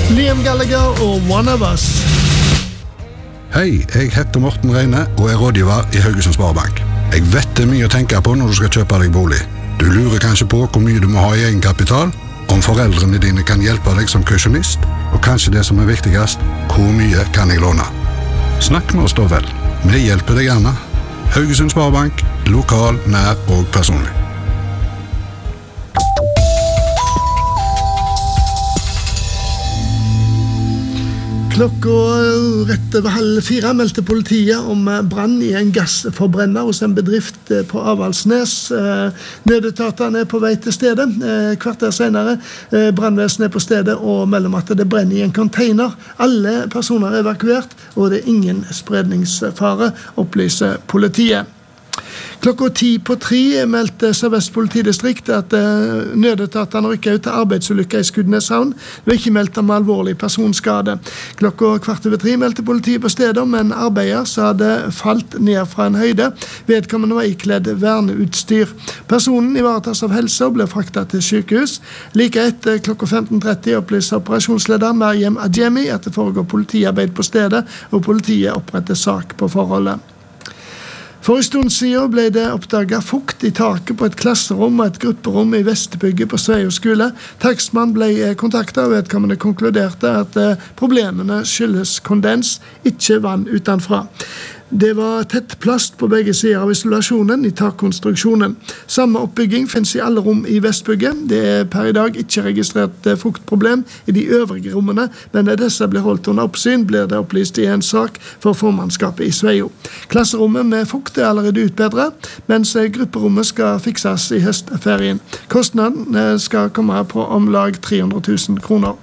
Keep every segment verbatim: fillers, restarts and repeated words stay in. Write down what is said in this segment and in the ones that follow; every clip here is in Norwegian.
Liam Gallagher og One of Us. Hei, jeg heter Morten Reine og er rådgiver i Haugesund Sparebank. Jeg vet det er mye å tenke på når du skal kjøpe deg bolig. Du lurer kanskje på hvor mye du må ha i egenkapital, om foreldrene dine kan hjelpe deg som kausjonist, og kanskje det som er viktigst, hvor mye kan jeg låne? Snakk med oss da vel. Vi hjelper deg gjerne. Haugesund Sparebank, lokal, nær og personlig. Klokka rett over halv fire meldte politiet om brann i en gassforbrenner hos en bedrift på Avaldsnes. Nødetatene er på vei til stedet. Kvarter senere, brannvesenet er på stedet og melder om at det brenner i en container. Alle personer er evakuert, og det er ingen spredningsfare, opplyser politiet. Klokka ti på tre meldte Sør-Vest politidistrikt at uh, nødetatene rykket ut til arbeidsulykker i Skudeneshavn. Det var ikke meldt om alvorlig personskade. Klokka kvart over tre meldte politiet på stedet om en arbeider som hadde falt ned fra en høyde. Vedkommende var ikledd verneutstyr. Personen ivaretas av helse og ble fraktet til sykehus. Like etter klokka femten tretti opplyser operasjonsleder Maryam Adjemi at det foregår politiarbeid på stedet, og politiet oppretter sak på forholdet. For en stund siden ble det oppdaget fukt i taket på et klasserom og et grupperom i Vestbygget på Sveio skole. Takstmann ble kontaktet og vedkommende konkluderte at problemene skyldes kondens, ikke vann utenfra. Det var tett plast på begge sider av isolasjonen i takkonstruksjonen. Samme oppbygging finnes i alle rom i Vestbygget. Det er per i dag ikke registrert fuktproblem i de øvrige rommene, men når disse blir holdt under oppsyn, blir det opplyst i en sak for formannskapet i Sveio. Klasserommet med fukt er allerede utbedret, mens grupperommet skal fikses i høstferien. Kostnaden skal komme på om lag tre hundre tusen kroner.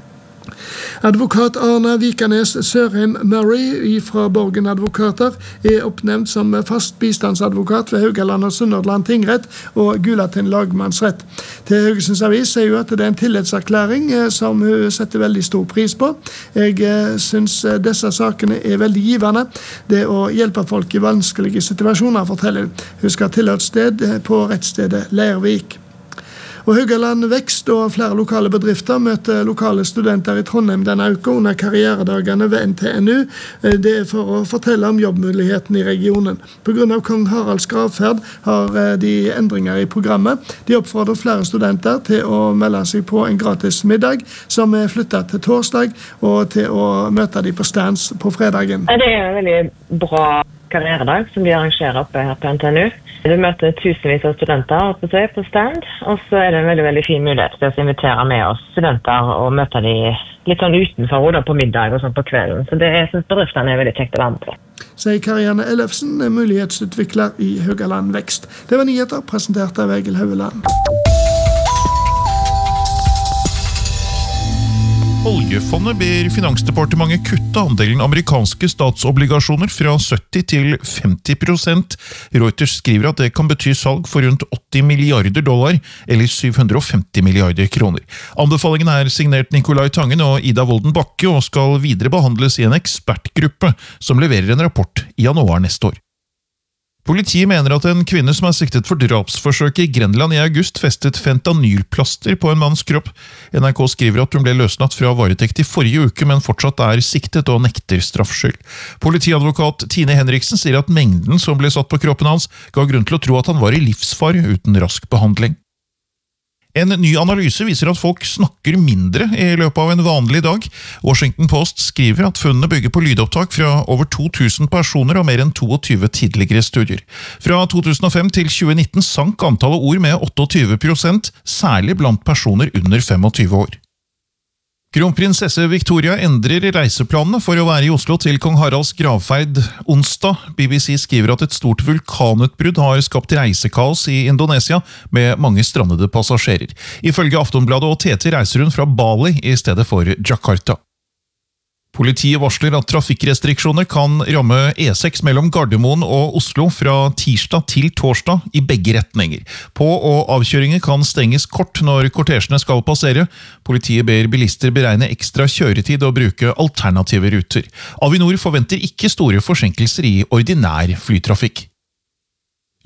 Advokat Arne Vikanes Sørheim Murray fra Borgen Advokater er oppnevnt som fast bistandsadvokat ved Haugaland og Sunnhordland tingrett og Gulating lagmannsrett. Til Haugesunds Avis sier hun at det er en tillitserklæring som hun setter veldig stor pris på. Jeg synes disse sakene er veldig givende. Det å hjelpe folk i vanskelige situasjoner, forteller hun. Hun skal til et sted på rettsstedet Leirvik. Og Haugaland Vekst og flere lokale bedrifter møter lokale studenter i Trondheim denne uka under karrieredagene ved N T N U. Det er for å fortelle om jobbmulighetene i regionen. På grunn av Kong Haralds gravferd har de endringer i programmet. De oppfordrer flere studenter til å melde seg på en gratis middag som er flyttet til torsdag, og til å møte de på stands på fredagen. Det er en veldig bra karrieredag som de arrangerer oppe her på N T N U. Du møter tusenvis av studenter oppe på stand, og så er det en veldig, veldig fin mulighet til å invitere med oss studenter og møte de litt sånn utenfor og på middag og sånn på kvelden. Så det er, synes bedriftene er veldig kjekt å være med på. Sier Karianne Ellefsen, mulighetsutvikler i Haugaland Vekst. Det var nyheter presentert av Egil Haugeland. Oljefondet ber Finansdepartementet kutte andelen amerikanske statsobligasjoner fra sytti til femti prosent. Reuters skriver at det kan bety salg for rundt åtti milliarder dollar, eller syv hundre og femti milliarder kroner. Anbefalingen er signert Nikolai Tangen og Ida Wolden Bakke, og skal videre behandles i en ekspertgruppe som leverer en rapport i januar neste år. Politiet mener at en kvinne som er siktet for drapsforsøk i Grenland i august festet fentanylplaster på en manns kropp. N R K skriver at hun ble løslatt fra varetekt i forrige uke, men fortsatt er siktet og nekter straffskyld. Politiadvokat Tine Henriksen sier at mengden som ble satt på kroppen hans ga grunn til å tro at han var i livsfare uten rask behandling. En ny analyse viser at folk snakker mindre i løpet av en vanlig dag. Washington Post skriver at funnene bygger på lydopptak fra over to tusen personer og mer enn tjueto tidligere studier. Fra to tusen og fem til tjue nitten sank antallet ord med tjueåtte prosent, særlig blant personer under tjuefem år. Kronprinsesse Victoria endrer reiseplanene for å være i Oslo til Kong Haralds gravferd onsdag. B B C skriver at et stort vulkanutbrudd har skapt reisekaos i Indonesia med mange strandede passasjerer. Ifølge Aftonbladet og T T reiser hun fra Bali i stedet for Jakarta. Politiet varsler at trafikkrestriksjoner kan ramme E seks mellom Gardermoen og Oslo fra tirsdag til torsdag i begge retninger. På- og avkjøringer kan stenges kort når kortesjene skal passere. Politiet ber bilister beregne ekstra kjøretid og bruke alternative ruter. Avinor forventer ikke store forsinkelser i ordinær flytrafikk.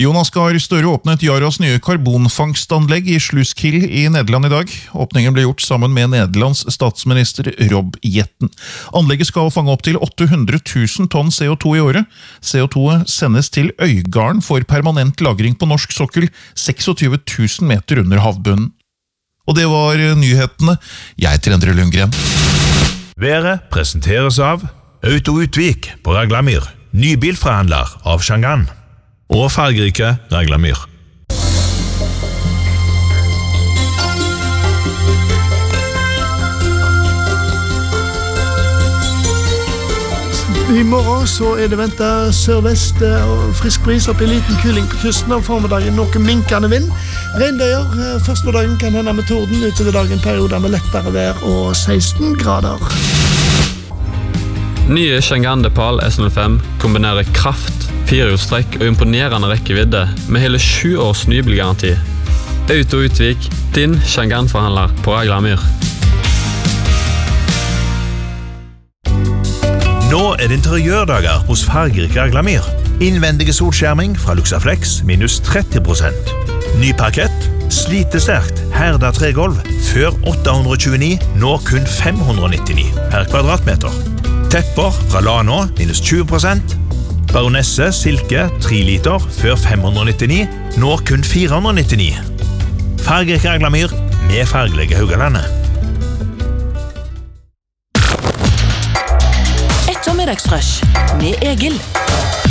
Jonas Gahr Støre åpnet Yaras nye karbonfangstanlegg i Sluiskil i Nederland i dag. Åpningen ble gjort sammen med Nederlands statsminister Rob Jetten. Anlegget skal fange opp til åtte hundre tusen tonn C O to i året. C O to sendes til Øygarden for permanent lagring på norsk sokkel, tjueseks tusen meter under havbunnen. Og det var nyhetene. Jeg heter Endre Lundgren. Været presenteres av Auto Utvik på Raglamyr, ny bilforhandler av Shangan, og fargerike Raglamyr. I morgen så er det ventet sørvest og frisk bris opp i liten kuling på kysten av formiddagen, noe minkende vind. Regndøyer første dagen kan hende med torden, utover dagen perioder med lettere vær og seksten grader. Nye Shangan Depal S null fem kombinerer kraft, firehjulstrekk og imponerende rekkevidde med hele sju års nybilgaranti. Auto Utvik, din Shangan-forhandler på Raglamyr. Nå er det interiørdager hos fargerike Raglamyr. Innvendige solskjerming fra Luxaflex minus tretti prosent. Ny parkett, slitesterkt, herda tregolv, før åtte hundre tjueni, nå kun fem hundre nittini per kvadratmeter. Tepper fra Lano minus tjue prosent. Baronesse silke tre liter før fem hundre nittini, nå kun fire hundre nittini. Fargerike Raglamyr med fargelige Haugalandet. Ettermiddagsrush med Egil.